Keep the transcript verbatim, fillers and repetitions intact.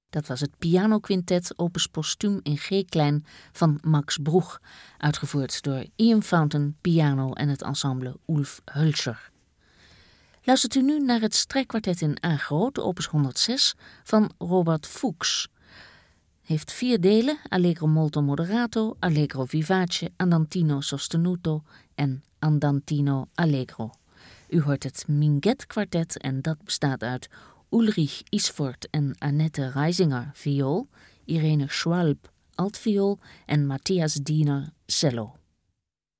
Dat was het pianoquintet opus postuum in G-klein van Max Broeg, uitgevoerd door Ian Fountain, piano en het ensemble Ulf Hölscher. Luistert u nu naar het strijkkwartet in A groot, opus honderdzes, van Robert Fuchs. Heeft vier delen, Allegro molto moderato, Allegro vivace, Andantino sostenuto en Andantino allegro. U hoort het Minguet-kwartet en dat bestaat uit Ulrich Isfort en Annette Reisinger, viool, Irene Schwalb, altviool en Matthias Diener, cello.